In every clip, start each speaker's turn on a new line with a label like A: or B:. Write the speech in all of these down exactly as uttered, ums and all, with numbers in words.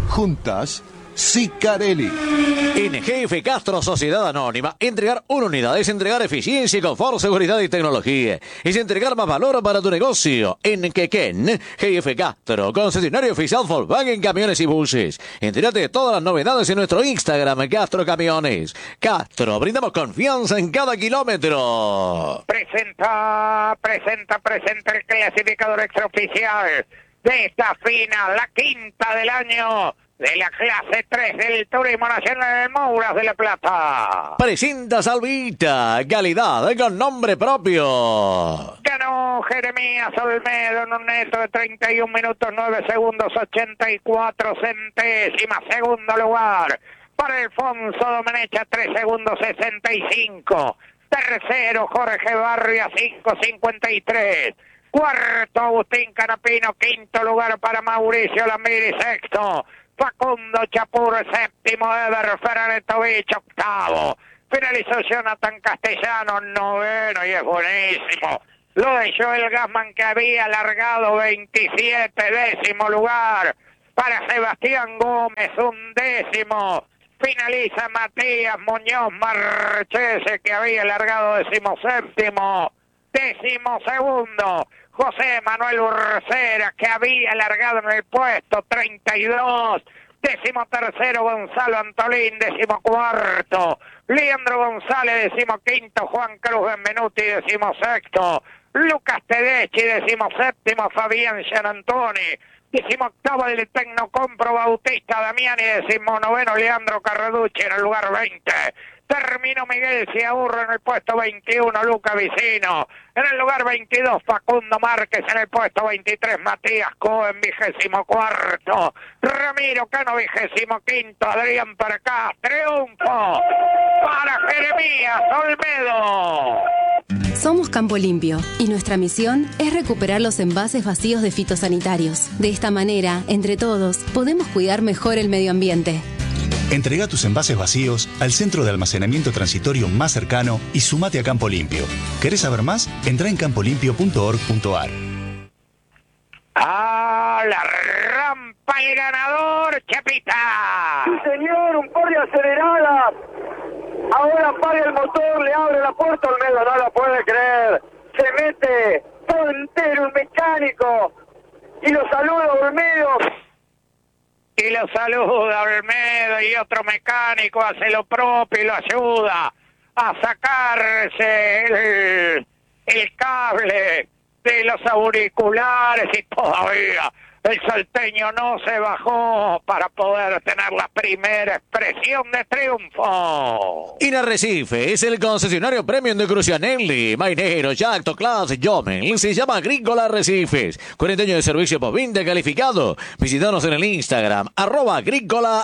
A: Juntas, Sicarelli.
B: En G F Castro Sociedad Anónima, entregar una unidad es entregar eficiencia, confort, seguridad y tecnología. Es entregar más valor para tu negocio. En Quequén, G F Castro, concesionario oficial Volkswagen Camiones y Buses. Entérate de todas las novedades en nuestro Instagram, Castro Camiones. Castro, brindamos confianza en cada kilómetro.
C: Presenta, presenta, presenta el clasificador extraoficial de esta final, la quinta del año, de la clase tres del Turismo Nacional de Mouras de la Plata.
B: Presenta Salvita, calidad con nombre propio.
C: Ganó Jeremías Olmedo en un neto de treinta y un minutos nueve segundos ochenta y cuatro centésimas. Segundo lugar para Alfonso Domenech, tres segundos sesenta y cinco. Tercero Jorge Barria, cinco cincuenta y tres. Cuarto Agustín Canapino. Quinto lugar para Mauricio Lambiri. Sexto Facundo Chapur. Séptimo Eber Ferretovich. Octavo finalizó Jonathan Castellano. Noveno, y es buenísimo lo de Joel Gassman, que había largado veintisiete. Décimo lugar para Sebastián Gómez. Un décimo finaliza Matías Muñoz Marchese, que había largado decimoséptimo. Décimo segundo José Manuel Urcera, que había largado en el puesto treinta y dos. Décimo tercero Gonzalo Antolín. Décimo cuarto Leandro González. Décimo quinto Juan Cruz Benvenuti. Décimo sexto Lucas Tedeschi. Décimo séptimo Fabián Gianantoni. Décimo octavo el Tecnocompro Bautista Damiani. Décimo noveno Leandro Carreducci en el lugar veinte. Terminó Miguel Ciaurro en el puesto veintiuno, Luca Vicino. En el lugar veintidós, Facundo Márquez. En el puesto veintitrés, Matías Cohen, vigésimo cuarto. Ramiro Cano, vigésimo quinto. Adrián Percás. Triunfo para Jeremías Olmedo.
D: Somos Campo Limpio y nuestra misión es recuperar los envases vacíos de fitosanitarios. De esta manera, entre todos, podemos cuidar mejor el medio ambiente.
E: Entrega tus envases vacíos al centro de almacenamiento transitorio más cercano y sumate a Campo Limpio. ¿Querés saber más? Entrá en campo limpio punto org punto ar.
C: ¡Ah, la rampa el ganador, Chapita!
F: Sí, señor, un par de aceleradas. Ahora apaga el motor, le abre la puerta, Olmedo no lo puede creer. Se mete todo entero un mecánico. Y lo saluda Olmedo.
C: Y lo saluda Olmedo, y otro mecánico hace lo propio y lo ayuda a sacarse el, el cable de los auriculares, y todavía el salteño no se bajó para poder tener la primera expresión de triunfo.
B: Inarrecife es el concesionario premium de Crucianelli, Mainero, Jacto, Class, Yomel. Se llama Agrícola Arrecifes. cuarenta años de servicio postventa calificado. Visítanos en el Instagram, arroba Agrícola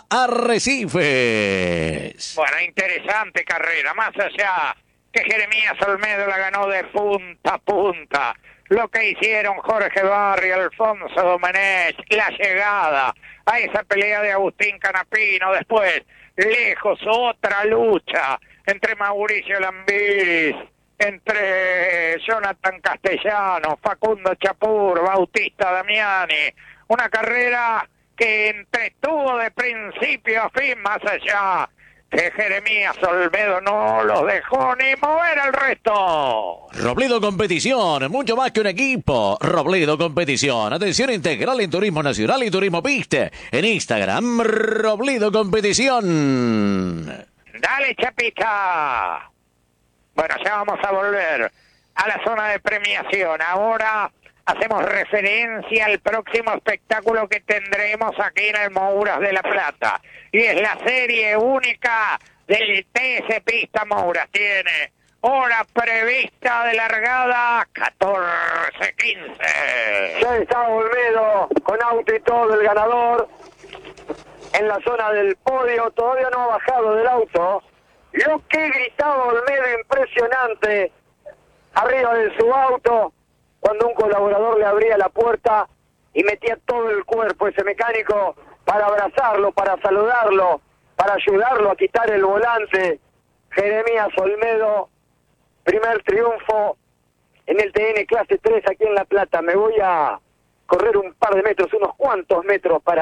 B: Arrecifes.
C: Bueno, interesante carrera. Más allá que Jeremías Olmedo la ganó de punta a punta, lo que hicieron Jorge Barri, Alfonso Domenech, la llegada a esa pelea de Agustín Canapino, después, lejos, otra lucha entre Mauricio Lambiris, entre Jonathan Castellano, Facundo Chapur, Bautista Damiani, una carrera que entretuvo de principio a fin, más allá que Jeremías Olmedo no los dejó ni mover al resto.
B: Robledo Competición, mucho más que un equipo. Robledo Competición, atención integral en turismo nacional y turismo pista. En Instagram, Robledo Competición.
C: Dale, Chapita. Bueno, ya vamos a volver a la zona de premiación. Ahora hacemos referencia al próximo espectáculo que tendremos aquí en el Mouras de la Plata. Y es la serie única del T S Pista Mouras. Tiene hora prevista de largada catorce quince.
F: Ya está Olmedo con auto y todo el ganador en la zona del podio. Todavía no ha bajado del auto. Lo que gritaba Olmedo, impresionante, arriba de su auto, cuando un colaborador le abría la puerta y metía todo el cuerpo ese mecánico para abrazarlo, para saludarlo, para ayudarlo a quitar el volante. Jeremías Olmedo, primer triunfo en el T N clase tres aquí en La Plata. Me voy a correr un par de metros, unos cuantos metros para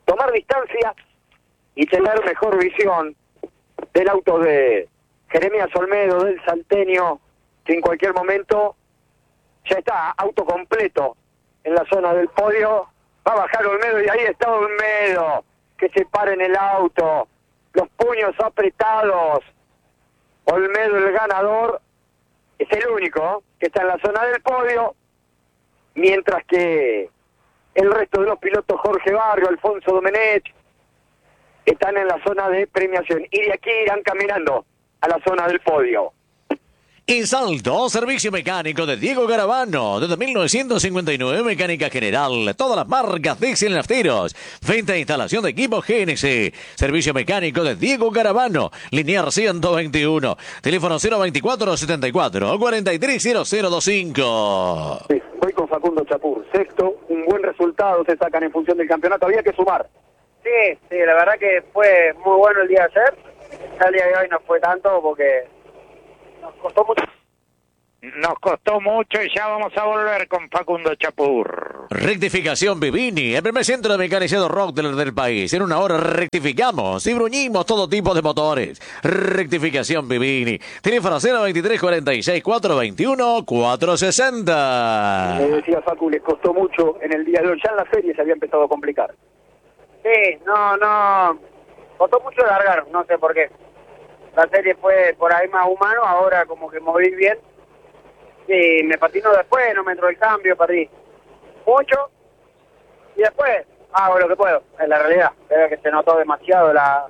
F: tomar distancia y tener mejor visión del auto de Jeremías Olmedo, del salteño, que en cualquier momento ya está auto completo en la zona del podio. Va a bajar Olmedo y ahí está Olmedo, que se para en el auto, los puños apretados. Olmedo, el ganador, es el único que está en la zona del podio, mientras que el resto de los pilotos, Jorge Barrio, Alfonso Domenech, están en la zona de premiación. Y de aquí irán caminando a la zona del podio.
B: En Salto, servicio mecánico de Diego Garavano. Desde mil novecientos cincuenta y nueve, mecánica general. Todas las marcas Dixie en lafteros. Venta e instalación de equipos G N C. Servicio mecánico de Diego Garavano. Linear ciento veintiuno. Teléfono cero veinticuatro setenta y cuatro cuarenta y tres cero cero veinticinco.
F: Sí, voy con Facundo Chapur. Sexto, un buen resultado se sacan en función del campeonato. Había que sumar.
G: Sí, sí, la verdad que fue muy bueno el día de ayer. El día de hoy no fue tanto porque nos costó mucho.
C: Nos costó mucho y ya vamos a volver con Facundo Chapur.
B: Rectificación Vivini, el primer centro de mecanizado Rockler del país. En una hora rectificamos y bruñimos todo tipo de motores. Rectificación Vivini. Teléfono cero veintitrés cuarenta y seis cuatrocientos veintiuno cuatrocientos sesenta.
F: Me decía Facu, les costó mucho en el día de hoy. Ya en la serie se había empezado a complicar.
G: Sí, no, no. Costó mucho largar, no sé por qué. La serie fue por ahí más humano, ahora como que moví bien. Y me patinó después, no me entró el cambio, perdí mucho. Y después hago lo que puedo, en la realidad. Creo que se notó demasiado la,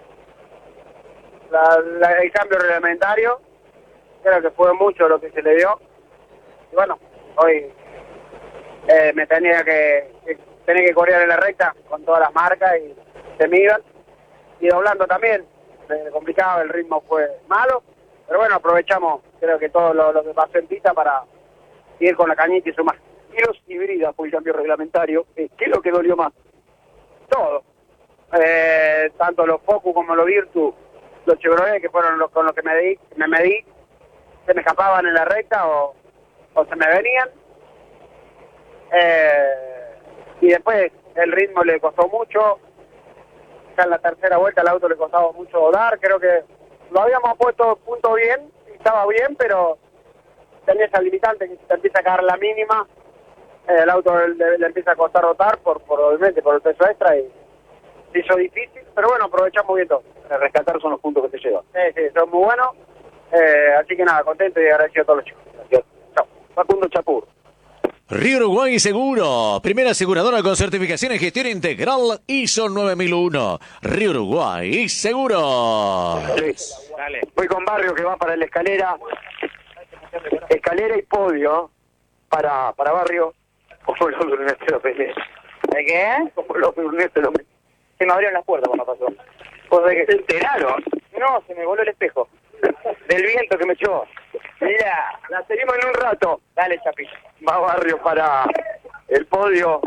G: la, la el cambio reglamentario. Creo que fue mucho lo que se le dio. Y bueno, hoy eh, me tenía que, que tenía que correr en la recta con todas las marcas y se me iban. Y doblando también, me complicado, el ritmo fue malo. Pero bueno, aprovechamos, creo que todo lo, lo que pasó en pista para ir con la cañita y sumar.
F: Tiros y bridas por el cambio reglamentario. Eh, ¿Qué es lo que dolió más?
G: Todo. Eh, tanto los Focus como los Virtus, los Chevrolet, que fueron los con los que me, di, me medí, se me escapaban en la recta o, o se me venían. Eh, y después el ritmo le costó mucho. Ya en la tercera vuelta al auto le costaba mucho dar. Creo que lo habíamos puesto punto bien, estaba bien, pero tenía esa limitante que si te empieza a caer la mínima, eh, el auto le, le empieza a costar rotar por, por obviamente por el peso extra y se hizo difícil, pero bueno, aprovechamos bien todo.
F: Rescatar son los puntos que te llevan.
G: Sí, sí, son muy buenos, eh, así que nada, contento y agradecido a todos los chicos. Gracias.
F: Chao. Facundo Chapur.
B: Río Uruguay Seguro, primera aseguradora con certificación en gestión integral I S O nueve mil uno. Río Uruguay Seguro.
F: Sí. Dale. Voy con Barrio que va para la escalera. Escalera y podio para, para Barrio. Como los Brunete lo peleé.
G: ¿De qué?
F: Como los Brunete lo peleé.
G: Se me abrieron las puertas cuando pasó.
F: ¿Pues de que se enteraron?
G: No, se me voló el espejo.
F: Del viento que me echó. Mira, la seguimos en un rato.
G: Dale, Chapillo.
F: Va Barrio para el podio.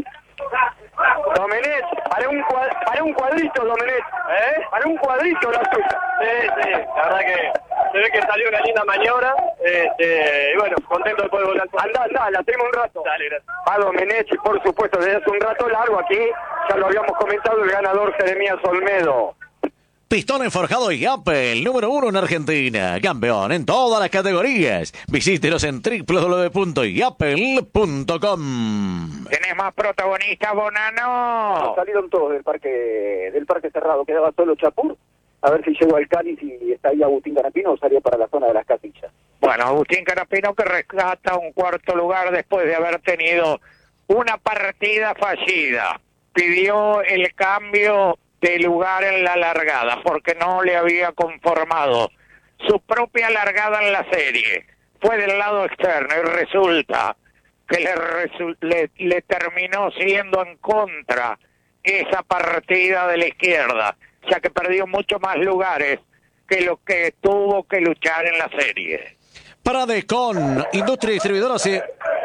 F: Domenech, para un, cuad, para un cuadrito, Domenech. ¿Eh? Para un cuadrito la tuya.
H: Sí, sí, la verdad que se ve que salió una linda maniobra. Este, y bueno, contento de poder volar.
F: Anda, anda, la tenemos un rato.
H: Dale, gracias.
F: Va Domenech, y por supuesto, desde hace un rato largo aquí, ya lo habíamos comentado, el ganador Jeremías Olmedo.
B: Pistones forjado y Apple, número uno en Argentina. Campeón en todas las categorías. Visítelos en w w w punto yapel punto com.
C: ¿Tenés más protagonistas, Bonano?
F: Salieron todos del parque del parque cerrado. Quedaba solo Chapur. A ver si llegó al Cáliz y está ahí Agustín Canapino o salió para la zona de las casillas.
C: Bueno, Agustín Canapino que rescata un cuarto lugar después de haber tenido una partida fallida. Pidió el cambio de lugar en la largada porque no le había conformado su propia largada en la serie. Fue del lado externo y resulta que le, resu le, le terminó siendo en contra esa partida de la izquierda, ya que perdió muchos más lugares que lo que tuvo que luchar en la serie.
B: Pradecon, industria distribuidora se...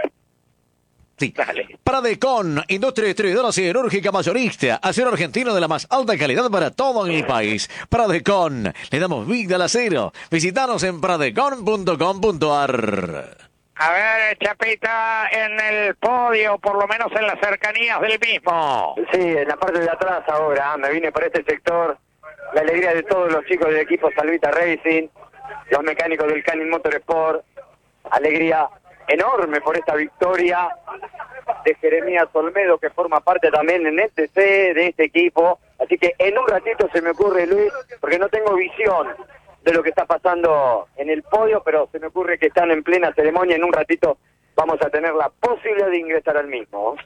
B: Sí.
C: Dale.
B: Pradecon, industria distribuidora siderúrgica mayorista, acero argentino de la más alta calidad para todo el país. Pradecon, le damos vida al acero. Visítanos en pradecon punto com punto ar.
C: A ver, Chapita, en el podio, por lo menos en las cercanías del mismo.
F: Sí, en la parte de atrás ahora, me vine por este sector. La alegría de todos los chicos del equipo Salvita Racing, los mecánicos del Canin Motorsport. Alegría enorme por esta victoria de Jeremías Olmedo, que forma parte también en este C de este equipo. Así que en un ratito se me ocurre, Luis, porque no tengo visión de lo que está pasando en el podio, pero se me ocurre que están en plena ceremonia. En un ratito vamos a tener la posibilidad de ingresar al mismo.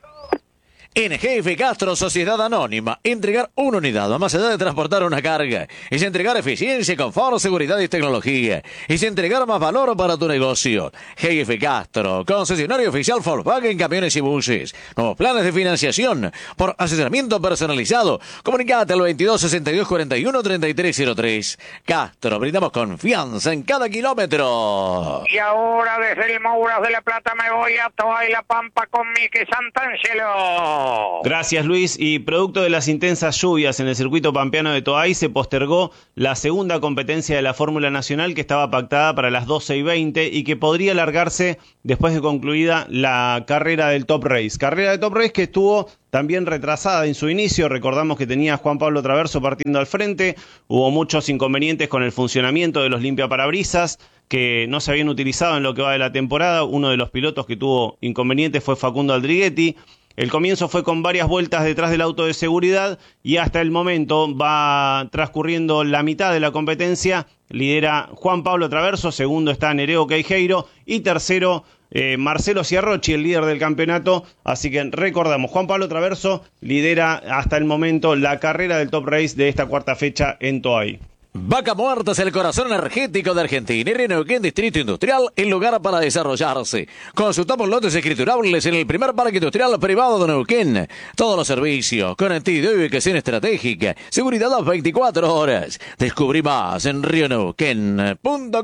B: En G F Castro Sociedad Anónima, entregar una unidad va más allá de transportar una carga. Es entregar eficiencia, confort, seguridad y tecnología. Es entregar más valor para tu negocio. G F Castro, concesionario oficial Volkswagen Camiones y Buses. Nuevos planes de financiación por asesoramiento personalizado. Comunicate al veintidós sesenta y dos cuarenta y uno treinta y tres cero tres. Castro, brindamos confianza en cada kilómetro.
C: Y ahora desde el Mouras de la Plata me voy a Toa y La Pampa con Miki Santangelo.
I: Gracias, Luis. Y producto de las intensas lluvias en el circuito pampeano de Toay, se postergó la segunda competencia de la Fórmula Nacional, que estaba pactada para las doce y veinte y que podría alargarse después de concluida la carrera del Top Race. Carrera de Top Race que estuvo también retrasada en su inicio. Recordamos que tenía a Juan Pablo Traverso partiendo al frente. Hubo muchos inconvenientes con el funcionamiento de los limpiaparabrisas que no se habían utilizado en lo que va de la temporada. Uno de los pilotos que tuvo inconvenientes fue Facundo Aldriguetti. El comienzo fue con varias vueltas detrás del auto de seguridad y hasta el momento va transcurriendo la mitad de la competencia. Lidera Juan Pablo Traverso, segundo está Nereo Queijeiro y tercero eh, Marcelo Ciarrochi, el líder del campeonato. Así que recordamos, Juan Pablo Traverso lidera hasta el momento la carrera del Top Race de esta cuarta fecha en Toay.
B: Vaca Muerta es el corazón energético de Argentina y Neuquén Distrito Industrial, el lugar para desarrollarse. Consultamos lotes escriturables en el primer parque industrial privado de Neuquén. Todos los servicios, conectividad y ubicación estratégica, seguridad a veinticuatro horas. Descubrí más en rio neuquén punto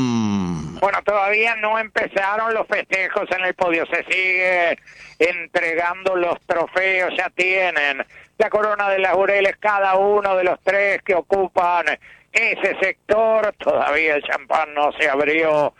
B: com.
C: Bueno, todavía no empezaron los festejos en el podio. Se sigue entregando los trofeos, ya tienen la corona de laureles cada uno de los tres que ocupan ese sector. Todavía el champán no se abrió.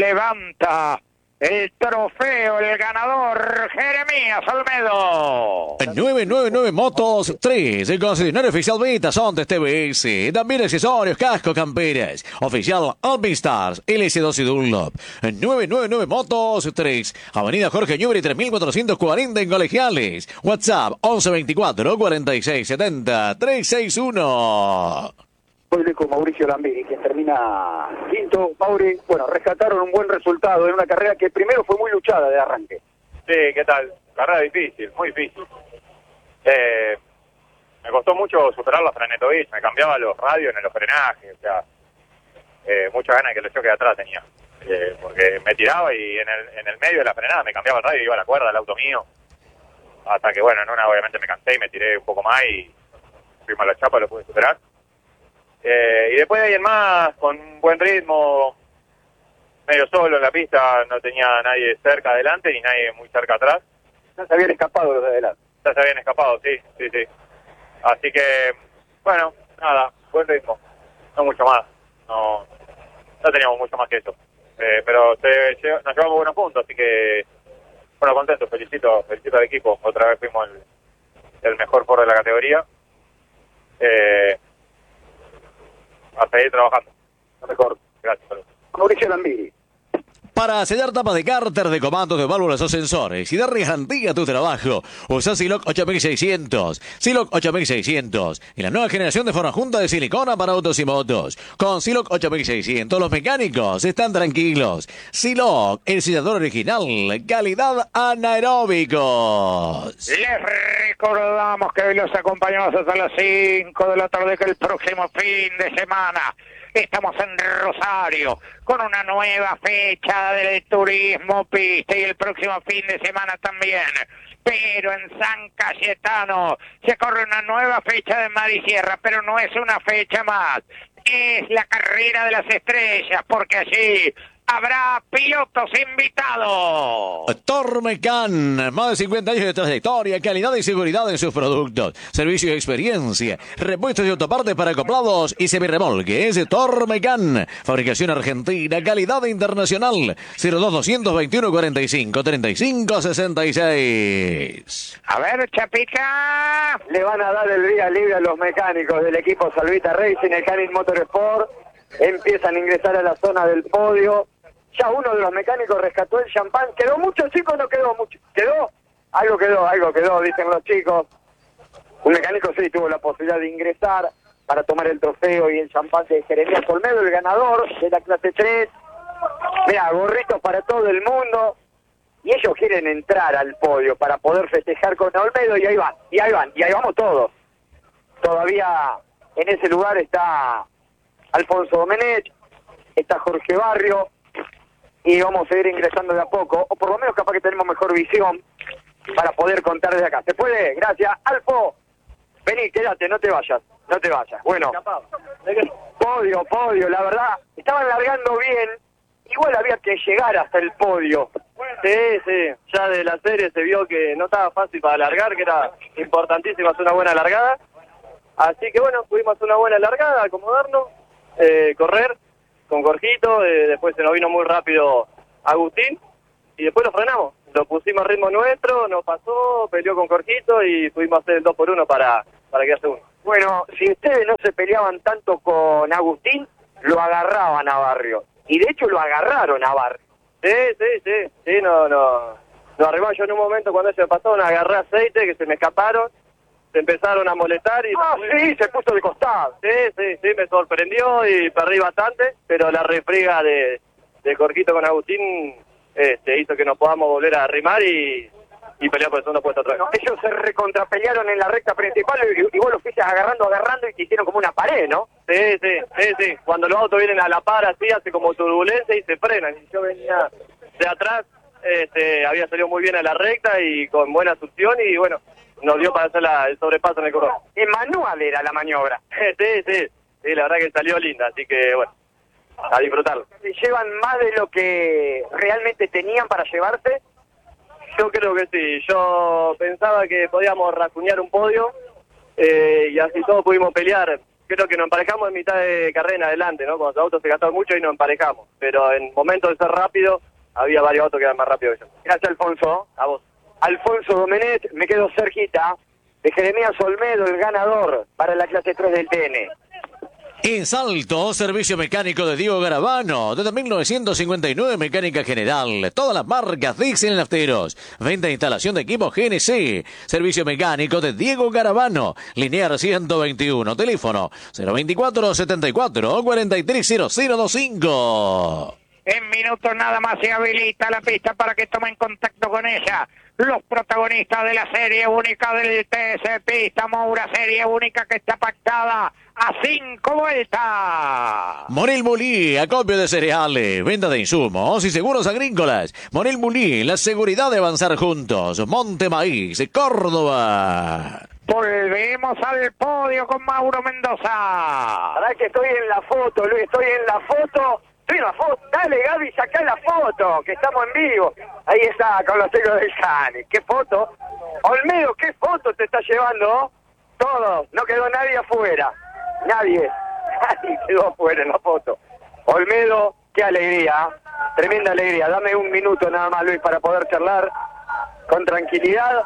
C: Levanta el trofeo, el ganador, Jeremías Olmedo.
B: nueve nueve nueve Motos tres, el concesionario oficial Vita Sontes T V S, también accesorios, casco, camperas, oficial Alpine Stars, L S dos y Dunlop. nueve nueve nueve Motos tres, Avenida Jorge Newbery tres mil cuatrocientos cuarenta en Colegiales. WhatsApp once veinticuatro cuarenta y seis setenta trescientos sesenta y uno.
F: Vuelve con Mauricio Lambiri, que termina quinto. Mauri, bueno, rescataron un buen resultado en una carrera que primero fue muy luchada de arranque.
H: Sí, ¿qué tal? Carrera difícil, muy difícil. Eh, me costó mucho superar la Frenetovich, me cambiaba los radios en los frenajes, o sea, eh, muchas ganas de que el choque de atrás tenía. Eh, porque me tiraba y en el, en el medio de la frenada me cambiaba el radio y iba a la cuerda del auto mío. Hasta que, bueno, en una obviamente me cansé y me tiré un poco más y fuimos a la chapa, lo pude superar. Eh, y después de ahí en más, con un buen ritmo, medio solo en la pista, no tenía nadie cerca adelante ni nadie muy cerca atrás.
F: Ya se habían escapado los de adelante.
H: Ya se habían escapado, sí, sí, sí. Así que, bueno, nada, buen ritmo, no mucho más, no, no teníamos mucho más que eso. Eh, pero se, nos llevamos buenos puntos, así que, bueno, contento, felicito, felicito al equipo. Otra vez fuimos el, el mejor Ford de la categoría. Eh, a seguir trabajando.
F: Lo mejor.
H: Gracias.
F: Mauricio Lambiri.
B: Para sellar tapas de cárter, de comandos, de válvulas o sensores y darle garantía a tu trabajo, usa Siloc ocho mil seiscientos. Siloc ocho mil seiscientos y la nueva generación de forma junta de silicona para autos y motos. Con Siloc ocho mil seiscientos los mecánicos están tranquilos. Siloc, el sellador original, calidad anaeróbicos.
C: Les recordamos que hoy los acompañamos hasta las cinco de la tarde, que el próximo fin de semana estamos en Rosario con una nueva fecha del turismo pista y el próximo fin de semana también. Pero en San Cayetano se corre una nueva fecha de Mar y Sierra, pero no es una fecha más. Es la carrera de las estrellas, porque allí habrá pilotos invitados.
B: Tormecan, más de cincuenta años de trayectoria, calidad y seguridad en sus productos, servicio y experiencia, repuestos y autopartes para acoplados y semirremolques. Tormecan, fabricación argentina, calidad internacional. Cero dos doscientos veintiuno cuarenta y cinco treinta y cinco sesenta y seis.
C: A ver, Chapita.
F: Le van a dar el día libre a los mecánicos del equipo Salvita Racing, el Canin Motorsport. Empiezan a ingresar a la zona del podio. Ya uno de los mecánicos rescató el champán. ¿Quedó mucho, chicos? No quedó mucho. ¿Quedó? Algo quedó, algo quedó, dicen los chicos. Un mecánico sí tuvo la posibilidad de ingresar para tomar el trofeo y el champán de Jeremías Olmedo, el ganador de la clase tres. Mira, gorritos para todo el mundo. Y ellos quieren entrar al podio para poder festejar con Olmedo. Y ahí van, y ahí van, y ahí vamos todos. Todavía en ese lugar está Alfonso Domenech, está Jorge Barrio, y vamos a ir ingresando de a poco, o por lo menos capaz que tenemos mejor visión para poder contar desde acá. ¿Se puede? Gracias. Alfo, vení, quédate, no te vayas, no te vayas. Bueno, podio, podio, la verdad, estaban largando bien, igual había que llegar hasta el podio.
J: Sí, sí, ya de la serie se vio que no estaba fácil para largar, que era importantísimo hacer una buena largada. Así que bueno, pudimos hacer una buena largada, acomodarnos, eh, correr con Jorgito, eh, después se nos vino muy rápido Agustín y después lo frenamos. Lo pusimos a ritmo nuestro, nos pasó, peleó con Jorgito y pudimos hacer el dos por uno para, para quedar segundo.
F: Bueno, si ustedes no se peleaban tanto con Agustín, lo agarraban a Barrio. Y de hecho lo agarraron a Barrio.
J: Sí, sí, sí, sí, no, no. Nos arribó yo en un momento cuando se me pasó, me agarré aceite, que se me escaparon, se empezaron a molestar y...
F: Ah, sí, se puso de costado.
J: Sí, sí, sí, me sorprendió y perdí bastante, pero la refriega de, de Jorgito con Agustín este, hizo que nos podamos volver a arrimar y, y pelear por el segundo puesto otra vez.
F: No, ellos se recontrapelearon en la recta principal y, y vos los fuiste agarrando, agarrando y te hicieron como una pared, ¿no?
J: Sí, sí, sí, sí. Cuando los autos vienen a la par así, hace como turbulencia y se frenan. Y yo venía de atrás, este, había salido muy bien a la recta y con buena succión y bueno, nos dio para hacer la, el sobrepaso en el corredor.
F: En manual era la maniobra.
J: Sí, sí, sí, la verdad que salió linda, así que bueno, a disfrutarlo.
F: ¿Llevan más de lo que realmente tenían para llevarse?
J: Yo creo que sí, yo pensaba que podíamos rasguñar un podio eh, y así todos pudimos pelear. Creo que nos emparejamos en mitad de carrera en adelante, ¿no? Cuando los autos se gastaron mucho y nos emparejamos, pero en momentos de ser rápido había varios autos que eran más rápidos que yo.
F: Gracias, Alfonso.
J: A vos.
F: Alfonso Domenech, me quedo cerquita de Jeremías Olmedo, el ganador para la clase tres del T N.
B: En Salto, servicio mecánico de Diego Garabano, desde mil novecientos cincuenta y nueve, mecánica general, todas las marcas Dixon Nafteros, venta e instalación de equipos G N C, servicio mecánico de Diego Garabano, linear ciento veintiuno, teléfono cero veinticuatro setenta y cuatro cuarenta y tres cero cero veinticinco.
C: En minutos nada más se habilita la pista para que tomen contacto con ella los protagonistas de la serie única del T S Pista Moura, serie única que está pactada a cinco vueltas.
B: Monel Mulí, acopio de cereales, venta de insumos y seguros agrícolas. Monel Mulí, la seguridad de avanzar juntos. Monte Maíz, Córdoba.
C: Volvemos al podio con Mauro Mendoza.
F: Ahora que estoy en la foto, Luis, estoy en la foto. Estoy en la foto. Dale, Gaby, sacá la foto, que estamos en vivo. Ahí está, con los hijos del Cani. ¿Qué foto? Olmedo, ¿qué foto te está llevando? Todo. No quedó nadie afuera. Nadie. Nadie quedó afuera en la foto. Olmedo, qué alegría. Tremenda alegría. Dame un minuto nada más, Luis, para poder charlar con tranquilidad.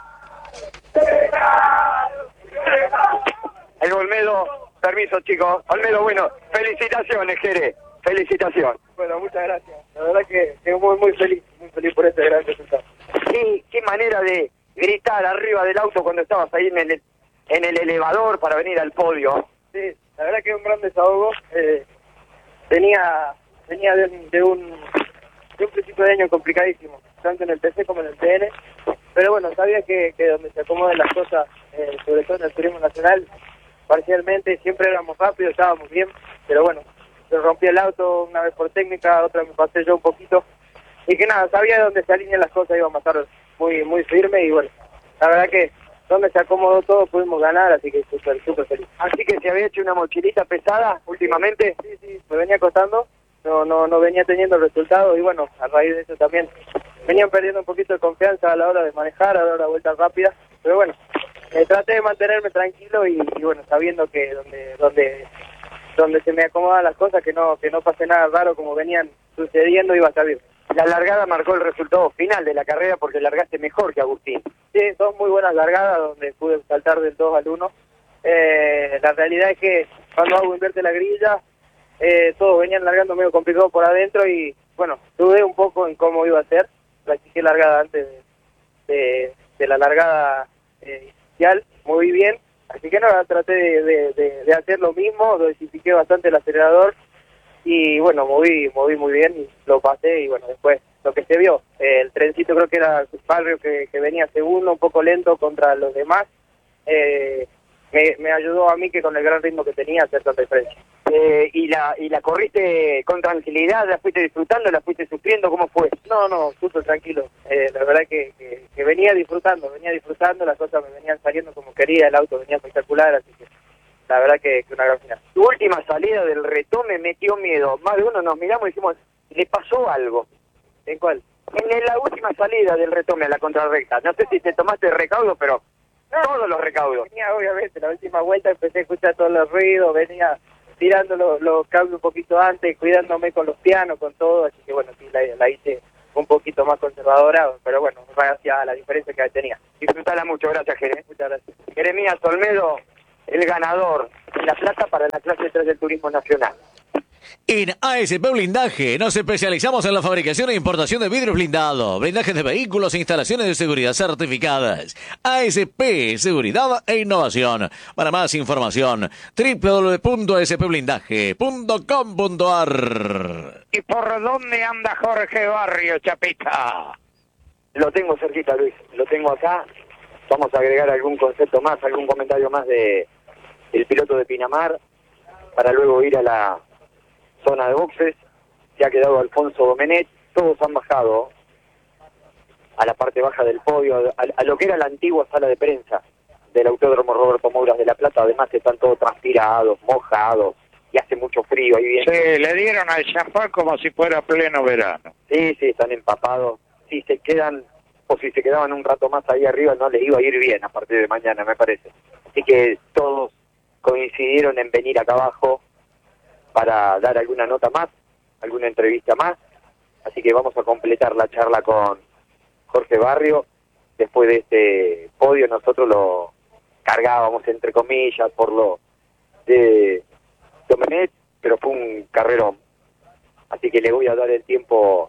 F: El Olmedo, permiso, chicos. Olmedo, bueno, felicitaciones, Jere. Felicitaciones.
J: Bueno, muchas gracias. La verdad que estoy muy, muy feliz, muy feliz por este gran resultado.
F: ¿Qué, qué manera de gritar arriba del auto cuando estabas ahí en el, en el elevador para venir al podio?
J: Sí, la verdad que es un gran desahogo. Eh, tenía venía de, de, un, de un principio de año complicadísimo, tanto en el P C como en el T N. Pero bueno, sabía que, que donde se acomodan las cosas, eh, sobre todo en el turismo nacional, parcialmente siempre éramos rápidos, estábamos bien, pero bueno, se rompió el auto una vez por técnica, otra me pasé yo un poquito, y que nada, sabía de dónde se alinean las cosas, íbamos a estar muy muy firme, y bueno, la verdad que donde se acomodó todo pudimos ganar, así que súper, súper feliz.
F: Así que se había hecho una mochilita pesada últimamente.
J: Sí, sí, me venía costando, no, no, no venía teniendo resultados y bueno, a raíz de eso también venían perdiendo un poquito de confianza a la hora de manejar, a la hora de vueltas rápidas, pero bueno, eh, traté de mantenerme tranquilo y, y bueno, sabiendo que donde, donde, donde se me acomodan las cosas, que no, que no pase nada raro como venían sucediendo, iba a estar bien.
F: La largada marcó el resultado final de la carrera porque largaste mejor que Agustín.
J: Sí, son muy buenas largadas donde pude saltar del dos al uno. Eh, la realidad es que cuando hago invierte la grilla, eh, todos venían largando medio complicado por adentro y bueno, dudé un poco en cómo iba a ser. Practiqué largada antes de, de, de la largada eh, inicial, muy bien. Así que nada, traté de, de, de, de hacer lo mismo, dosifiqué bastante el acelerador y bueno, moví moví muy bien y lo pasé y bueno, después lo que se vio, eh, el trencito creo que era el barrio que, que venía segundo, un poco lento contra los demás, eh, me, me ayudó a mí que con el gran ritmo que tenía a hacer tanta diferencia.
F: Eh, y la y la corriste con tranquilidad, la fuiste disfrutando, la fuiste sufriendo, ¿cómo fue?
J: No, no, súper tranquilo, eh, la verdad que, que, que venía disfrutando, venía disfrutando, las cosas me venían saliendo como quería, el auto venía espectacular, así que la verdad que, que una gran final.
F: Tu última salida del retome metió miedo, más de uno nos miramos y dijimos, ¿le pasó algo?
J: ¿En cuál?
F: En la última salida del retome a la contrarrecta, no sé si te tomaste recaudo, pero no, todos los recaudos.
J: Venía obviamente, la última vuelta empecé a escuchar todos los ruidos, venía tirando los, los cables un poquito antes, cuidándome con los pianos, con todo, así que bueno, sí, la, la hice un poquito más conservadora, pero bueno, gracias a la diferencia que tenía.
F: Disfrutala mucho, gracias, Jeremías.
J: Muchas gracias.
F: Jeremías Olmedo, el ganador de la plata para la clase tres del Turismo Nacional.
B: En A S P Blindaje nos especializamos en la fabricación e importación de vidrios blindados, blindajes de vehículos e instalaciones de seguridad certificadas. A S P, Seguridad e Innovación. Para más información, doble u doble u doble u punto a s p blindaje punto com punto a r.
C: ¿Y por dónde anda Jorge Barrio, Chapita?
F: Lo tengo cerquita, Luis, lo tengo acá. Vamos a agregar algún concepto más, algún comentario más de el piloto de Pinamar, para luego ir a la zona de boxes. Se ha quedado Alfonso Domenech, todos han bajado a la parte baja del podio, a, a lo que era la antigua sala de prensa del Autódromo Roberto Mouras de La Plata. Además están todos transpirados, mojados, y hace mucho frío. Ahí viene.
C: Sí, le dieron al champán como si fuera pleno verano.
F: Sí, sí, están empapados. Si se quedan, o si se quedaban un rato más ahí arriba, no les iba a ir bien a partir de mañana, me parece. Así que todos coincidieron en venir acá abajo para dar alguna nota más, alguna entrevista más. Así que vamos a completar la charla con Jorge Barrio. Después de este podio nosotros lo cargábamos, entre comillas, por lo de Domenech, pero fue un carrerón. Así que le voy a dar el tiempo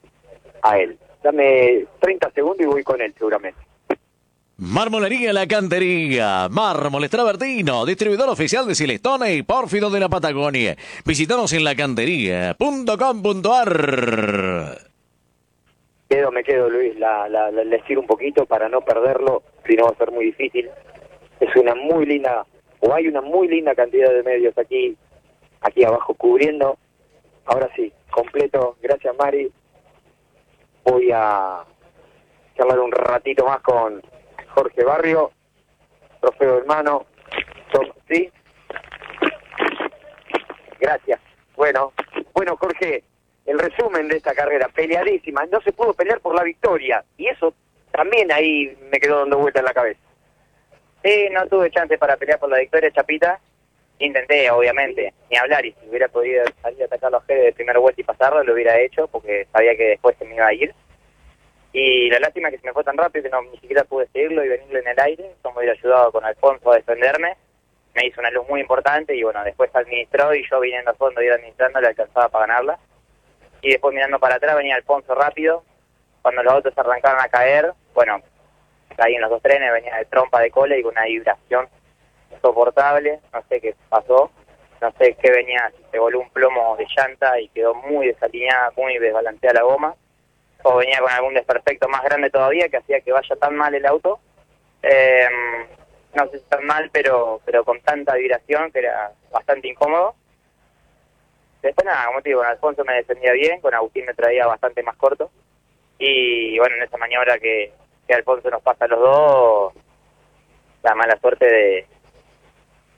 F: a él. Dame treinta segundos y voy con él seguramente.
B: Marmolería La Cantería, Mármoles Travertino, distribuidor oficial de Silestone y Pórfido de la Patagonia. Visítanos en lacantería punto com punto a r.
F: Quedo, me quedo, Luis, la, la, la, le estiro un poquito para no perderlo, si no va a ser muy difícil. Es una muy linda, o hay una muy linda cantidad de medios aquí, aquí abajo cubriendo. Ahora sí, completo, gracias Mari. Voy a charlar un ratito más con Jorge Barrio, trofeo en mano, sí. Gracias. Bueno, bueno Jorge, el resumen de esta carrera, peleadísima, no se pudo pelear por la victoria, y eso también ahí me quedó dando vuelta en la cabeza.
K: Sí, no tuve chance para pelear por la victoria, Chapita. Intenté, obviamente, ni hablar, y si hubiera podido salir a atacar a los Jerez de primera vuelta y pasarlo, lo hubiera hecho, porque sabía que después se me iba a ir. Y la lástima es que se me fue tan rápido que no ni siquiera pude seguirlo y venirlo en el aire. Eso me hubiera ayudado con Alfonso a defenderme. Me hizo una luz muy importante y bueno, después administró y yo viniendo a fondo y administrando le alcanzaba para ganarla. Y después mirando para atrás venía Alfonso rápido. Cuando los autos arrancaron a caer, bueno, caí en los dos trenes, venía de trompa de cola y con una vibración insoportable. No sé qué pasó, no sé qué venía, se voló un plomo de llanta y quedó muy desalineada, muy desbalanceada la goma. O venía con algún desperfecto más grande todavía que hacía que vaya tan mal el auto. Eh, no sé si tan mal, pero pero con tanta vibración que era bastante incómodo. Después nada, como te digo, con Alfonso me defendía bien, con Agustín me traía bastante más corto. Y bueno, en esa maniobra que, que Alfonso nos pasa a los dos, la mala suerte de,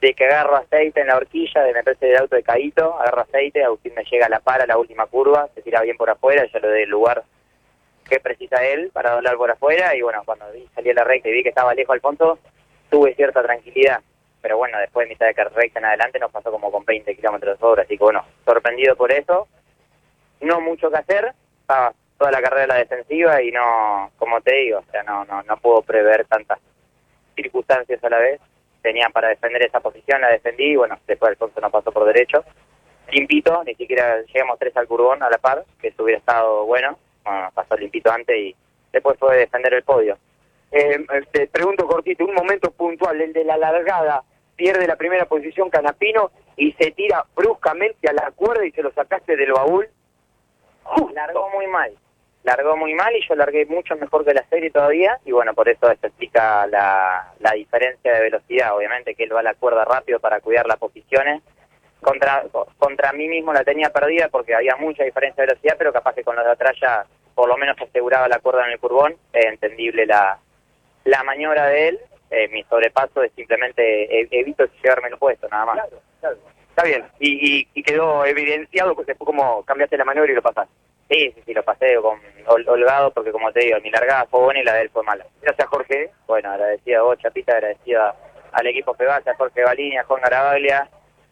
K: de que agarro aceite en la horquilla, de meterse del auto de Caíto, agarro aceite, Agustín me llega a la para, la última curva, se tira bien por afuera, yo le doy el lugar que precisa él para doblar por afuera, y bueno, cuando vi, salí a la recta y vi que estaba lejos Alfonso, tuve cierta tranquilidad, pero bueno, después de mitad de recta en adelante nos pasó como con veinte kilómetros de hora, así que bueno, sorprendido por eso, no mucho que hacer, estaba toda la carrera a la defensiva y no, como te digo, o sea, no, no, no puedo prever tantas circunstancias a la vez, tenía para defender esa posición, la defendí y bueno, después Alfonso nos pasó por derecho, limpito, ni siquiera llegamos tres al curbón a la par, que eso hubiera estado bueno, bueno pasó limpito antes y después fue defender el podio.
F: Eh, te pregunto cortito, un momento puntual, el de la largada, pierde la primera posición Canapino y se tira bruscamente a la cuerda y se lo sacaste del baúl.
K: Uh, largó muy mal, largó muy mal y yo largué mucho mejor que la serie todavía y bueno, por eso se explica la, la diferencia de velocidad, obviamente que él va a la cuerda rápido para cuidar las posiciones, contra contra mí mismo la tenía perdida porque había mucha diferencia de velocidad, pero capaz que con los de atrás ya por lo menos aseguraba la cuerda en el curbón, es entendible la, la maniobra de él, eh, mi sobrepaso es simplemente eh, evito llevarme el puesto, nada más.
F: Claro, claro. Está bien, y, y, y quedó evidenciado que después como cambiaste la maniobra y lo pasaste.
K: Sí, sí, sí, lo pasé con hol, holgado porque como te digo, mi largada fue buena y la de él fue mala.
F: Gracias, Jorge.
K: Bueno, agradecido a vos, Chapita, agradecido al equipo Pegasa, a Jorge Balini, a Juan Garabaglia,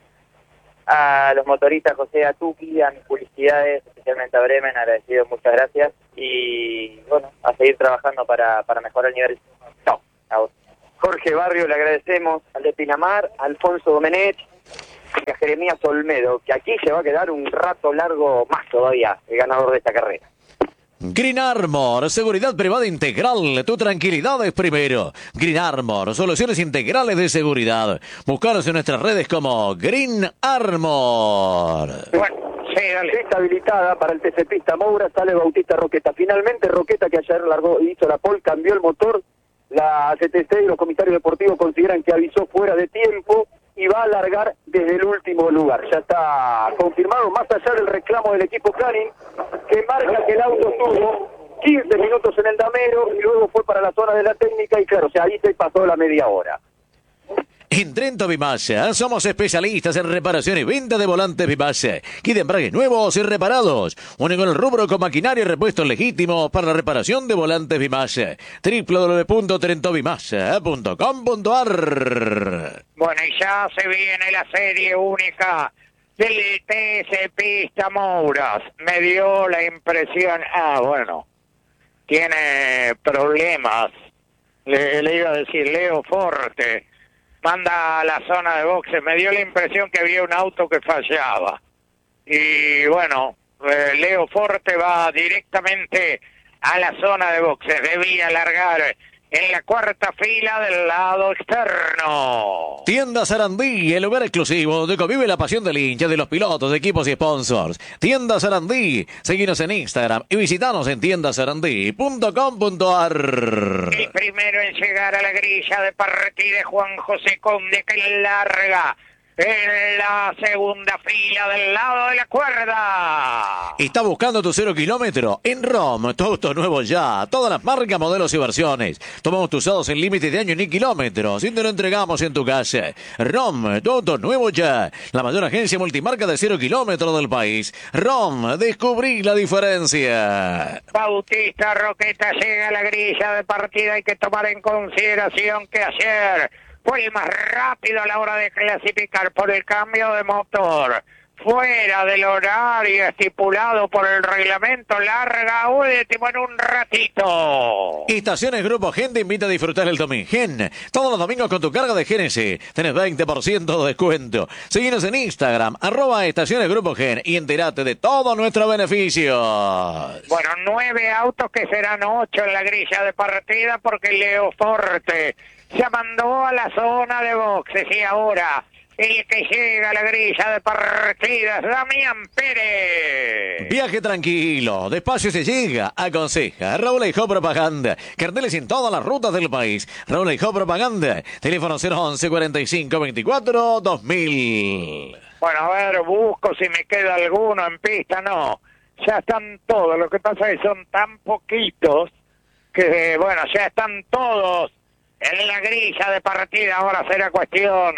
K: a los motoristas José Atuqui, a mis publicidades, especialmente a Bremen, agradecido, muchas gracias. Y bueno, a seguir trabajando para, para mejorar el nivel.
F: No. A vos. Jorge Barrio, le agradecemos al de Pinamar, a Alfonso Domenech y a Jeremías Olmedo, que aquí se va a quedar un rato largo más todavía, el ganador de esta carrera.
B: Green Armor, seguridad privada integral, tu tranquilidad es primero. Green Armor, soluciones integrales de seguridad. Búscanos en nuestras redes como Green Armor.
F: Bueno, sí, dale. Pista habilitada para el T C Pista Moura, sale Bautista Roqueta. Finalmente Roqueta, que ayer largó y hizo la pole, cambió el motor. La C T C y los comisarios deportivos consideran que avisó fuera de tiempo y va a largar desde el último lugar. Ya está confirmado, más allá del reclamo del equipo Clarín, que marca que el auto tuvo quince minutos en el damero y luego fue para la zona de la técnica y claro, o sea, ahí se pasó la media hora.
B: En Trento Vimasa somos especialistas en reparación y venta de volantes Vimasa. Kit de embrague nuevos y reparados. Único en el rubro con maquinaria y repuestos legítimos para la reparación de volantes Vimasa. doble u doble u doble u punto trento vimasa punto com punto a r.
C: Bueno, y ya se viene la serie única del T C Pista Mouras. Me dio la impresión, ah, bueno, tiene problemas. Le, le iba a decir Leo Forte. Manda a la zona de boxes, me dio la impresión que había un auto que fallaba. Y bueno, eh, Leo Forte va directamente a la zona de boxes, debía largar en la cuarta fila del lado externo.
B: Tienda Sarandí, el lugar exclusivo donde convive la pasión del hincha, de los pilotos, de equipos y sponsors. Tienda Sarandí, seguinos en Instagram y visitanos en tienda sarandí punto com punto a r.
C: El primero en llegar a la grilla de partida es Juan José Conde, que larga en la segunda fila del lado de la cuerda.
B: ¿Está buscando tu cero kilómetro? En ROM, tu auto nuevo ya. Todas las marcas, modelos y versiones. Tomamos tus usados en límite de año ni kilómetros y te lo entregamos en tu casa. ROM, tu auto nuevo ya. La mayor agencia multimarca de cero kilómetros del país. ROM, descubrí la diferencia.
C: Bautista Roqueta llega a la grilla de partida. Hay que tomar en consideración que ayer fue el más rápido a la hora de clasificar por el cambio de motor. Fuera del horario estipulado por el reglamento, larga último en un ratito.
B: Estaciones Grupo Gen te invita a disfrutar el domingo. Gen, todos los domingos con tu carga de Génesis. Tenés veinte por ciento de descuento. Seguinos en Instagram, arroba Estaciones Grupo Gen y entérate de todos nuestros beneficios.
C: Bueno, nueve autos que serán ocho en la grilla de partida porque Leo Forte se mandó a la zona de boxes y ahora el que llega a la grilla de partida es Damián Pérez.
B: Viaje tranquilo, despacio se llega, aconseja Raúl Eijó Propaganda. Carteles en todas las rutas del país. Raúl Eijó Propaganda, teléfono cero once cuarenta y cinco veinticuatro dos mil.
C: Bueno, a ver, busco si me queda alguno en pista, no. Ya están todos, lo que pasa es que son tan poquitos que, bueno, ya están todos en la grilla de partida. Ahora será cuestión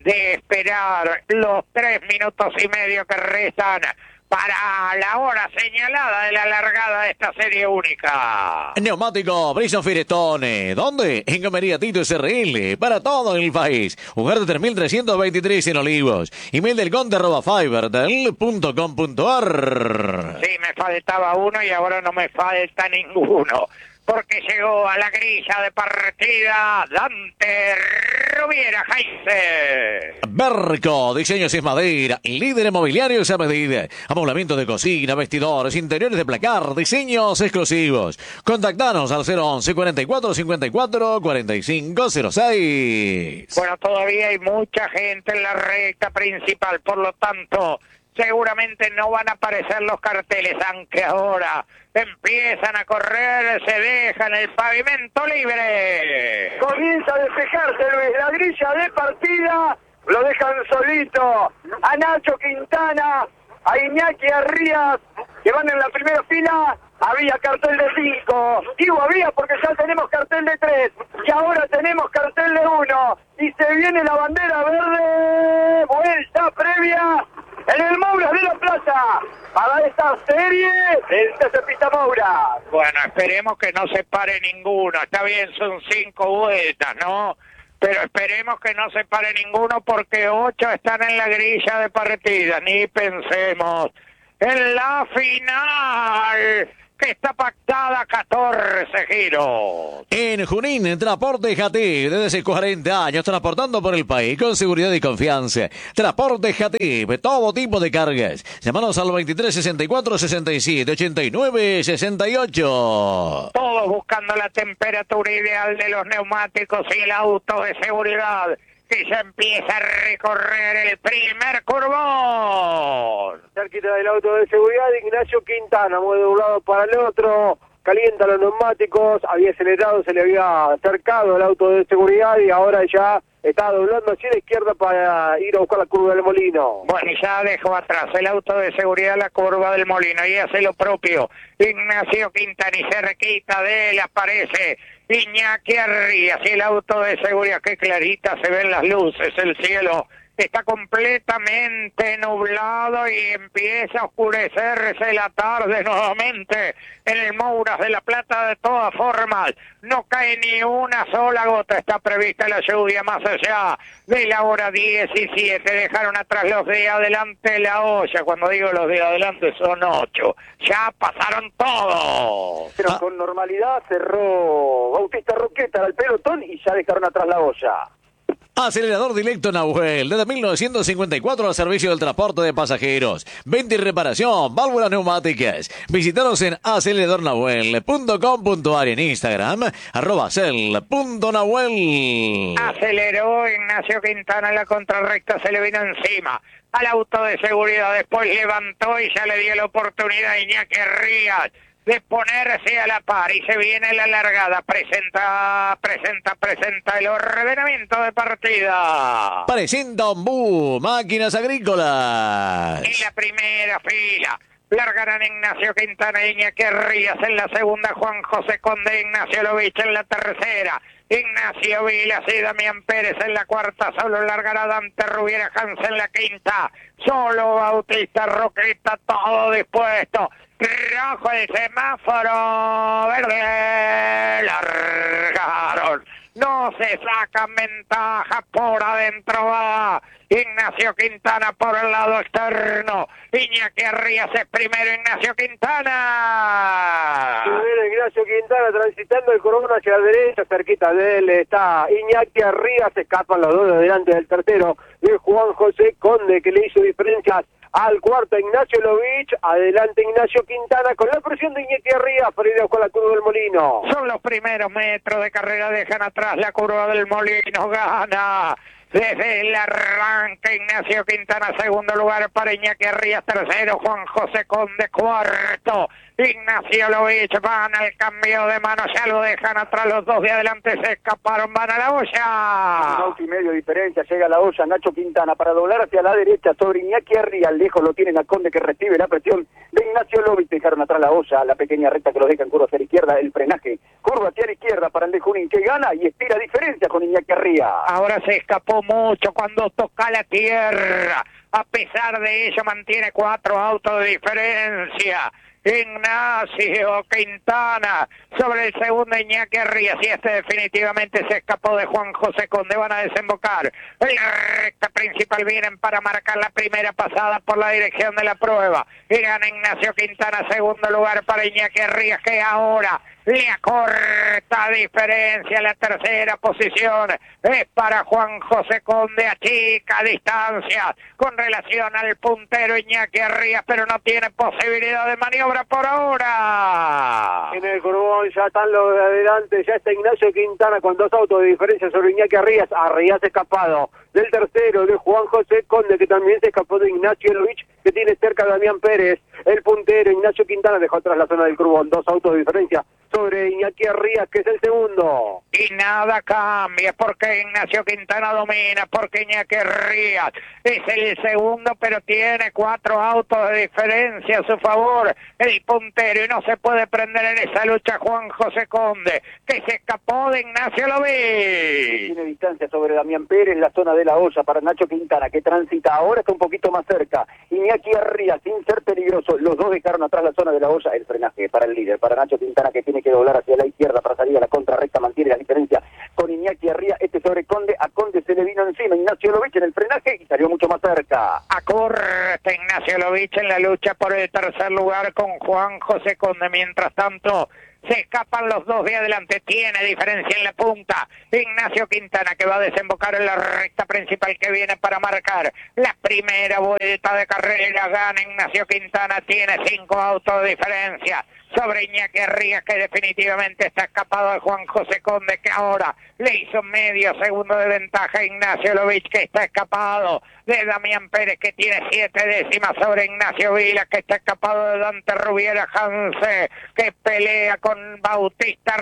C: de esperar los tres minutos y medio que restan para la hora señalada de la largada de esta serie única.
B: Neumático Brison Firestone. ¿Dónde? En Gomería Tito S R L. Para todo el país. Ugarte tres mil trescientos veintitrés en Olivos. Email del conde arroba fiberdel punto com punto ar.
C: Sí, me faltaba uno y ahora no me falta ninguno. Porque llegó a la grilla de partida Dante Rubiera Jaise.
B: Berco, diseños en madera, líder en mobiliarios a medida, amoblamiento de cocina, vestidores, interiores de placar, diseños exclusivos. Contactanos al cero once cuarenta y cuatro cincuenta y cuatro cuarenta y cinco cero seis.
C: Bueno, todavía hay mucha gente en la recta principal, por lo tanto, seguramente no van a aparecer los carteles, aunque ahora empiezan a correr, se dejan el pavimento libre.
F: Comienza a despejarse Luis, la grilla de partida, lo dejan solito a Nacho Quintana, a Iñaki Arrías, que van en la primera fila. Había cartel de cinco, digo había porque ya tenemos cartel de tres, y ahora tenemos cartel de uno, y se viene la bandera verde, vuelta previa en el Moura de la Plaza, para esta serie del T C Pista Moura.
C: Bueno, esperemos que no se pare ninguno, está bien, son cinco vueltas, ¿no? Pero esperemos que no se pare ninguno porque ocho están en la grilla de partida, ni pensemos en la final, que está pactada catorce giros.
B: En Junín, Transporte Jatib, desde hace cuarenta años, transportando por el país con seguridad y confianza. Transporte Jatib, todo tipo de cargas. Llámanos al veintitrés sesenta y cuatro sesenta y siete ochenta y nueve sesenta y ocho.
C: Todos buscando la temperatura ideal de los neumáticos y el auto de seguridad, que ya empieza a recorrer el primer curvón.
J: Cerquita del auto de seguridad, Ignacio Quintana, mueve de un lado para el otro, calienta los neumáticos, había acelerado, se le había acercado el auto de seguridad y ahora ya está doblando hacia la izquierda para ir a buscar la curva del Molino.
C: Bueno, y ya dejó atrás el auto de seguridad la curva del Molino y hace lo propio Ignacio Quintana, y cerquita de él aparece Iñaki Arrías y el auto de seguridad. Qué clarita se ven las luces, el cielo está completamente nublado y empieza a oscurecerse la tarde nuevamente en el Mouras de la Plata. De todas formas, no cae ni una sola gota, está prevista la lluvia más allá de la hora diecisiete. Dejaron atrás los de adelante la olla, cuando digo los de adelante son ocho, ya pasaron todos.
J: Pero con normalidad cerró Bautista Roqueta al pelotón y ya dejaron atrás la olla.
B: Acelerador directo Nahuel, desde mil novecientos cincuenta y cuatro al servicio del transporte de pasajeros. Venta y reparación, válvulas neumáticas. Visítanos en acelerador nahuel punto com punto ar y en Instagram, arroba acel punto nahuel.
C: Aceleró Ignacio Quintana en la contrarrecta, se le vino encima al auto de seguridad, después levantó y ya le dio la oportunidad a Iñaki Arrías de ponerse a la par, y se viene la largada. Presenta, presenta, presenta el ordenamiento de partida.
B: Presenta Ombú, máquinas agrícolas.
C: En la primera fila largarán Ignacio Quintana, Iñaki Arrías en la segunda, Juan José Conde, Ignacio Lovich en la tercera, Ignacio Vilas y Damián Pérez en la cuarta, solo largará Dante Rubiera Hans en la quinta, solo Bautista Roqueta, todo dispuesto. Rojo el semáforo, verde, largaron, no se sacan ventaja, por adentro va Ignacio Quintana por el lado externo, Iñaki Arrías es primero, Ignacio Quintana.
J: Primero Ignacio Quintana transitando el cordón hacia la derecha, cerquita de él está Iñaki Arrías, se escapan los dos de delante del tercero, de Juan José Conde, que le hizo diferencias al cuarto Ignacio Lovich, adelante Ignacio Quintana con la presión de Iñaki Arrías para ir a buscar la curva del Molino.
C: Son los primeros metros de carrera, dejan atrás la curva del Molino, gana desde el arranque Ignacio Quintana, segundo lugar para Iñaki Arrías, tercero Juan José Conde, cuarto Ignacio Lovich, van al cambio de manos, ya lo dejan atrás los dos de adelante, se escaparon, van a la olla.
L: Un auto y medio de diferencia, llega a la olla Nacho Quintana para doblar hacia la derecha sobre Iñaki Arría, lejos lo tienen a Conde que recibe la presión de Ignacio Lovich, dejaron atrás la olla, la pequeña recta que los deja en curva hacia la izquierda, el frenaje, curva hacia la izquierda para el de Junín que gana y estira diferencia con Iñaki Arría.
C: Ahora se escapó mucho cuando toca la tierra, a pesar de ello mantiene cuatro autos de diferencia. Ignacio Quintana sobre el segundo Iñaki Arrías y este definitivamente se escapó de Juan José Conde. Van a desembocar en la recta principal, vienen para marcar la primera pasada por la dirección de la prueba y gana Ignacio Quintana, segundo lugar para Iñaki Arrías que ahora le acorta diferencia. La tercera posición es para Juan José Conde, achica distancia con relación al puntero Iñaki Arrías, pero no tiene posibilidad de maniobra por ahora.
L: En el curbón ya están los de adelante, ya está Ignacio Quintana con dos autos de diferencia sobre Iñaki Arrías. Arrías escapado del tercero de Juan José Conde, que también se escapó de Ignacio Lovich, que tiene cerca a Damián Pérez. El puntero Ignacio Quintana dejó atrás la zona del curbón, dos autos de diferencia sobre Iñaki Arrías, que es el segundo.
C: Y nada cambia, porque Ignacio Quintana domina, porque Iñaki Arrías es el segundo, pero tiene cuatro autos de diferencia a su favor, el puntero, y no se puede prender en esa lucha Juan José Conde, que se escapó de Ignacio Lovich.
L: Tiene distancia sobre Damián Pérez, la zona de la olla para Nacho Quintana, que transita, ahora está un poquito más cerca. Iñaki Arrías, sin ser peligroso, los dos dejaron atrás la zona de la olla, el frenaje para el líder, para Nacho Quintana, que tiene que doblar hacia la izquierda para salir a la contrarrecta, mantiene la diferencia con Iñaki Arrías, este sobre Conde, a Conde se le vino encima Ignacio Lovich en el frenaje y salió mucho más cerca.
C: Acorta Ignacio Lovich en la lucha por el tercer lugar con Juan José Conde, mientras tanto se escapan los dos de adelante, tiene diferencia en la punta Ignacio Quintana, que va a desembocar en la recta principal que viene para marcar la primera vuelta de carrera. Gana Ignacio Quintana, tiene cinco autos de diferencia sobre Iñaki Arrías, que definitivamente está escapado de Juan José Conde, que ahora le hizo medio segundo de ventaja a Ignacio Lovich, que está escapado de Damián Pérez, que tiene siete décimas sobre Ignacio Vila, que está escapado de Dante Rubiera Hanse, que pelea con Bautista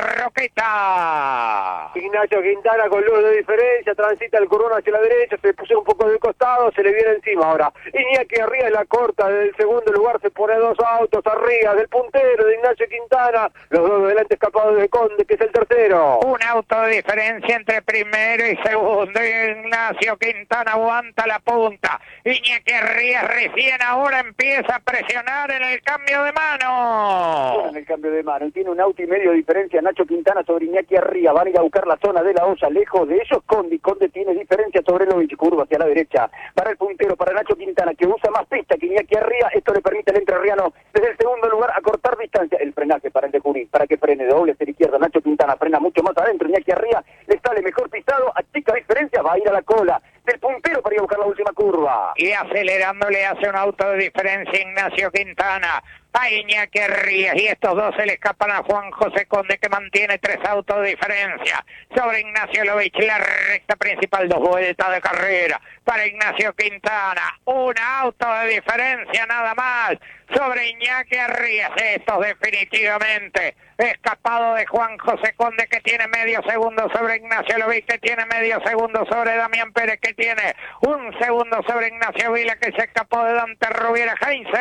C: Roqueta.
L: Ignacio Quintana con luz de diferencia, transita el curón hacia la derecha, se puso un poco de costado, se le viene encima ahora. Iñaki Arrías la corta del segundo lugar, se pone dos autos arriba del puntero de Ignacio Quintana, los dos delante escapados de Conde, que es el tercero.
C: Un auto de diferencia entre primero y segundo. Ignacio Quintana aguanta la punta. Iñaki Arrías recién ahora empieza a presionar en el cambio de mano.
L: En el cambio de mano, tiene un auto y medio de diferencia Nacho Quintana sobre Iñaki Arrías, van a ir a buscar la zona de la olla, lejos de ellos Conde, Conde tiene diferencia sobre Lovich, curva hacia la derecha, para el puntero, para Nacho Quintana, que usa más pista que Iñaki Arrías, esto le permite al entrerriano desde el segundo lugar a cortar distancia, el frenaje para el de Junín, para que frene, doble hacia la izquierda, Nacho Quintana frena mucho más adentro, Iñaki Arrías le sale mejor pisado, a chica diferencia, va a ir a la cola del puntero para ir a buscar la última curva.
C: Y acelerando le hace un auto de diferencia Ignacio Quintana a Iñaki Arrías, y estos dos se le escapan a Juan José Conde, que mantiene tres autos de diferencia sobre Ignacio Lovich. La recta principal, dos vueltas de carrera para Ignacio Quintana, un auto de diferencia nada más sobre Iñaki Arrías. Estos definitivamente escapado de Juan José Conde, que tiene medio segundo sobre Ignacio Lovich, que tiene medio segundo sobre Damián Pérez, que tiene un segundo sobre Ignacio Vila, que se escapó de Dante Rubiera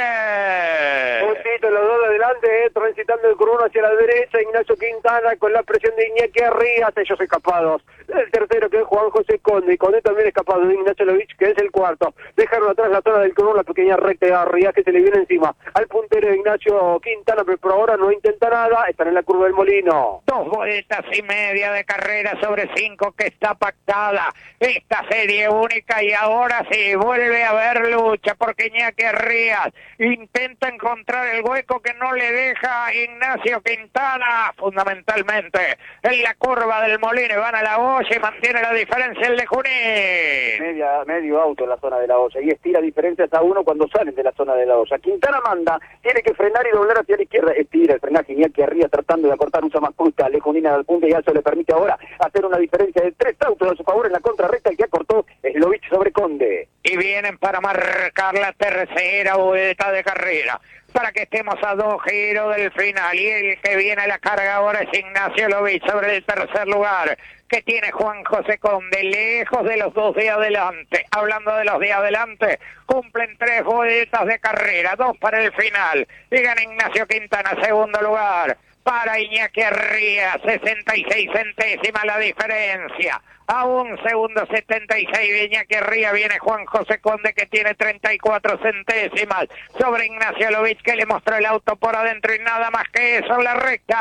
C: Heinze.
L: Puntito, los dos de adelante, eh, transitando el curón hacia la derecha, Ignacio Quintana con la presión de Iñaki Arrías, ellos escapados. El tercero, que es Juan José Conde, y Conde también escapado de Ignacio Lovich, que es el cuarto. Dejaron atrás la zona del curón, la pequeña recta de Arrías, que se le viene encima al puntero de Ignacio Quintana, pero por ahora no intenta nada, están en la curva del Molino.
C: Dos vueltas y media de carrera sobre cinco que está pactada esta serie única, y ahora sí vuelve a haber lucha, porque Iñaki Arrías intenta encontrar el hueco que no le deja Ignacio Quintana, fundamentalmente en la curva del Molino, y van a la olla y mantiene la diferencia el de Junín.
L: Media, medio auto en la zona de la olla, y estira diferencias a uno cuando salen de la zona de la olla. Quintana manda, tiene que frenar y doblar hacia la izquierda, estira el frenaje Iñaki Arrías tratando de acortar mucho más punta, Lejunina al punto, y eso le permite ahora hacer una diferencia de tres autos a su favor en la contrarrecta. El que acortó es Lovich sobre Conde.
C: Y vienen para marcar la tercera vuelta de carrera, para que estemos a dos giros del final. Y el que viene a la carga ahora es Ignacio Lovich sobre el tercer lugar, que tiene Juan José Conde, lejos de los dos de adelante. Hablando de los de adelante, cumplen tres vueltas de carrera, dos para el final. Y gana Ignacio Quintana, segundo lugar. Para Iñaki Arría, sesenta y seis centésimas la diferencia. A un segundo setenta y seis de Iñaki Arría viene Juan José Conde, que tiene treinta y cuatro centésimas sobre Ignacio Lovich, que le mostró el auto por adentro y nada más que eso en la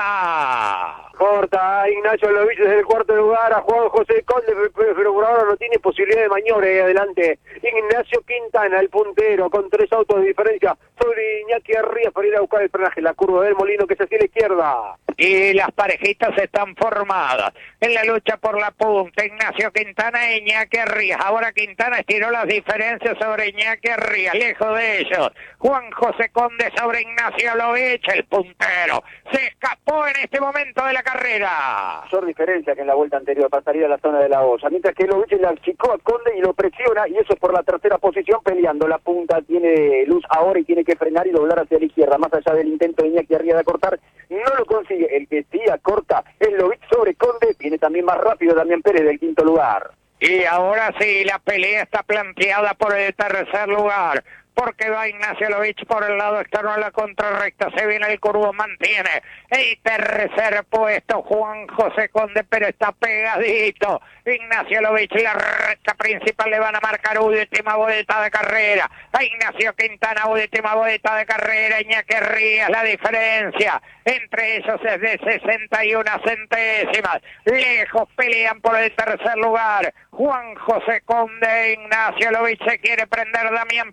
C: recta.
M: Corta a Ignacio Lovich desde el cuarto lugar a Juan José Conde, pero por ahora no tiene posibilidad de maniobra ahí adelante. Ignacio Quintana, el puntero, con tres autos de diferencia sobre Iñaki Arría para ir a buscar el frenaje. La curva del Molino que se hace a la izquierda.
C: Y las parejitas están formadas en la lucha por la punta. Ignacio Quintana e Iñaki Arrías. Ahora Quintana estiró las diferencias sobre Iñaki Arrías. Lejos de ellos, Juan José Conde sobre Ignacio Lovich, el puntero. Se escapó en este momento de la carrera.
L: Mayor diferencia que en la vuelta anterior para salir a la zona de la olla. Mientras que Lovich le achicó a Conde y lo presiona, y eso es por la tercera posición peleando. La punta tiene luz ahora y tiene que frenar y doblar hacia la izquierda. Más allá del intento de Iñaki Arrías de acortar, no lo consigue. El que sí acorta es Lovich sobre Conde. Viene también más rápido Damián Pérez del quinto lugar.
C: Y ahora sí, la pelea está planteada por el tercer lugar, porque va Ignacio Lovich por el lado externo de la contrarrecta. Se viene el curvo, mantiene el tercer puesto Juan José Conde, pero está pegadito Ignacio Lovich. La recta principal le van a marcar última vuelta de carrera a Ignacio Quintana, última vuelta de carrera. Iñaki Arrías, la diferencia entre ellos es de sesenta y una centésimas. Lejos pelean por el tercer lugar Juan José Conde. Ignacio Lovich se quiere prender Damián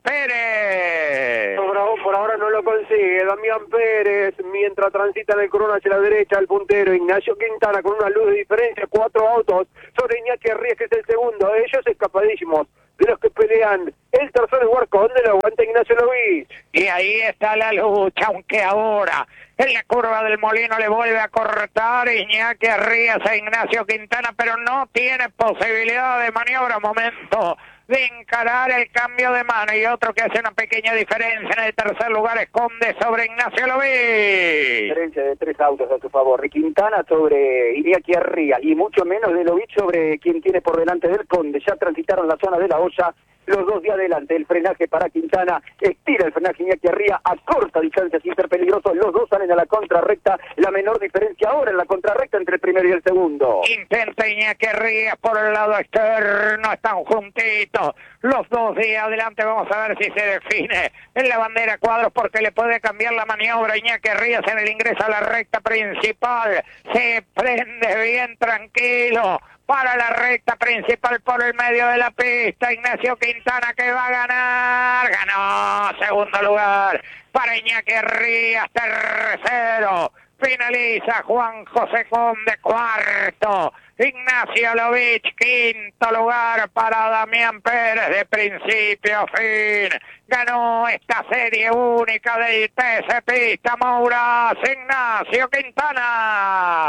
C: Pérez.
M: Por ahora, por ahora no lo consigue Damián Pérez, mientras transita en el corona hacia la derecha el puntero Ignacio Quintana con una luz de diferencia, cuatro autos sobre Iñaki Arrías, que es el segundo. Ellos escapadísimos de los que pelean el tercer lugar. Conde lo aguanta Ignacio Lovich.
C: Y ahí está la lucha, aunque ahora en la curva del Molino le vuelve a cortar Iñaki Arrías a Ignacio Quintana, pero no tiene posibilidad de maniobra. Momento de encarar el cambio de mano, y otro que hace una pequeña diferencia en el tercer lugar es Conde sobre Ignacio Lovich.
L: Diferencia de tres autos a su favor. Quintana sobre Iñaki Arrías y mucho menos de Lovich sobre quien tiene por delante del Conde. Ya transitaron la zona de la olla los dos de adelante. El frenaje para Quintana, estira el frenaje Iñaki Arrías a corta distancia sin ser peligroso. Los dos salen a la contrarrecta. La menor diferencia ahora en la contrarrecta entre el primero y el segundo.
C: Intenta Iñaki Arrías por el lado externo, están juntitos los dos de adelante. Vamos a ver si se define en la bandera cuadros, porque le puede cambiar la maniobra Iñaki Arrías en el ingreso a la recta principal. Se prende bien tranquilo para la recta principal por el medio de la pista. Ignacio Quintana, que va a ganar. Ganó, segundo lugar para Iñaki Arrías, tercero. Finaliza Juan José Conde, cuarto. Ignacio Lovich, quinto lugar para Damián Pérez. De principio a fin ganó esta serie única del T C Pista Mouras, Ignacio Quintana.